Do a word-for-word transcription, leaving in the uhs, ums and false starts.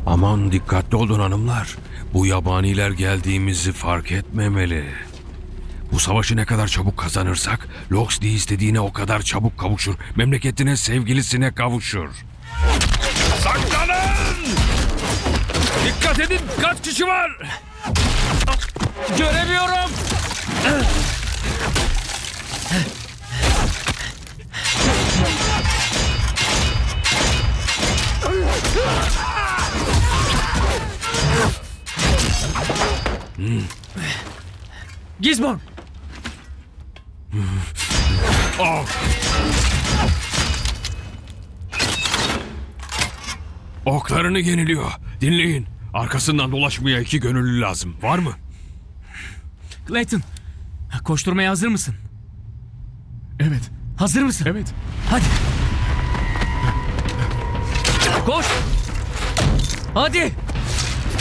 Aman dikkatli olun hanımlar. Bu yabaniler geldiğimizi fark etmemeli. Bu savaşı ne kadar çabuk kazanırsak Loxley istediğine o kadar çabuk kavuşur. Memleketine, sevgilisine kavuşur. Saklanın! Dikkat edin, kaç kişi var? Göremiyorum. Gizmon. Oh! Oklarını yeniliyor. Dinleyin. Arkasından dolaşmaya iki gönüllü lazım. Var mı? Clayton. Koşturmaya hazır mısın? Evet. Hazır mısın? Evet. Hadi. Koş. Hadi.